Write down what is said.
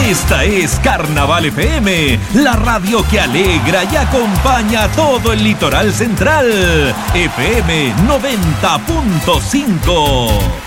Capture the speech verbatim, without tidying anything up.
Esta es Carnaval F M, la radio que alegra y acompaña a todo el litoral central. F M noventa punto cinco.